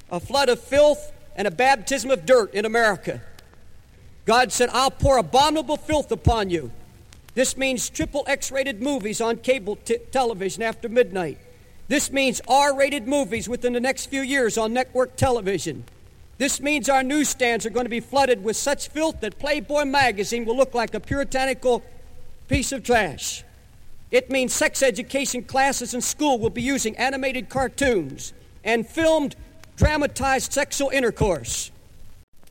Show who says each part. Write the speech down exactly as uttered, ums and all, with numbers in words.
Speaker 1: a flood of filth and a baptism of dirt in America. God said, I'll pour abominable filth upon you. This means triple X-rated movies on cable t- television after midnight. This means R-rated movies within the next few years on network television. This means our newsstands are going to be flooded with such filth that Playboy magazine will look like a puritanical piece of trash. It means sex education classes in school will be using animated cartoons and filmed, dramatized sexual intercourse.